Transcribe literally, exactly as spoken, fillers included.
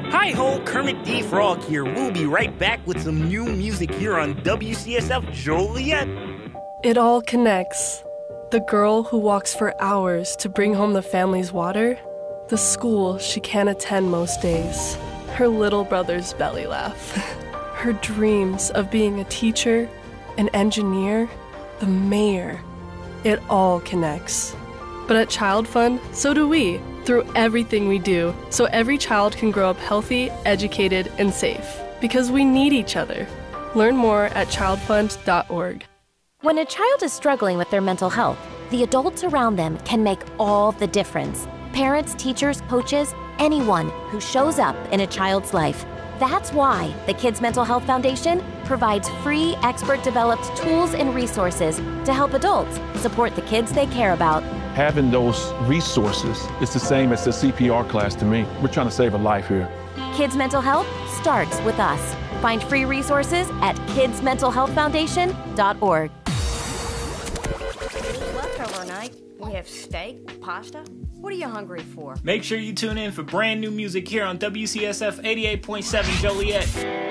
Hi-ho, Kermit D. Frog here. We'll be right back with some new music here on W C S F Joliet. It all connects. The girl who walks for hours to bring home the family's water, the school she can't attend most days, her little brother's belly laugh, her dreams of being a teacher, an engineer, the mayor. It all connects. But at Child Fund, so do we, through everything we do, so every child can grow up healthy, educated, and safe. Because we need each other. Learn more at child fund dot org. When a child is struggling with their mental health, the adults around them can make all the difference. Parents, teachers, coaches, anyone who shows up in a child's life. That's why the Kids Mental Health Foundation provides free, expert-developed tools and resources to help adults support the kids they care about. Having those resources is the same as the C P R class to me. We're trying to save a life here. Kids Mental Health starts with us. Find free resources at kids mental health foundation dot org. Left overnight, we have steak, pasta. What are you hungry for? Make sure you tune in for brand new music here on W C S F eighty-eight point seven Joliet.